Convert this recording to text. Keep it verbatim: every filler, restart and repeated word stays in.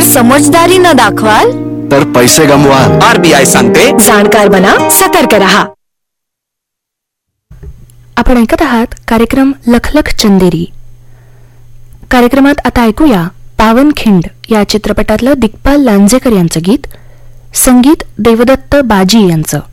समजदारी न दाखवाल तर पैसे गमवाल. आरबीआय सांगते, जाणकार बना, सतर्क रहा. आपण ऐकत आहात कार्यक्रम लखलख चंदेरी. कार्यक्रमात आता ऐकूया पावनखिंड या चित्रपटातलं दिग्पाल लांजेकर यांचं गीत, संगीत देवदत्त बाजी यांचं.